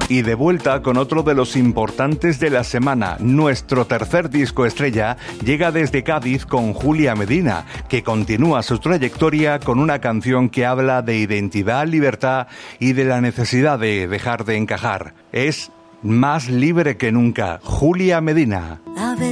Y de vuelta con otro de los importantes de la semana. Nuestro tercer disco estrella llega desde Cádiz con Julia Medina, que continúa su trayectoria con una canción que habla de identidad, libertad y de la necesidad de dejar de encajar. Es Más libre que nunca, Julia Medina.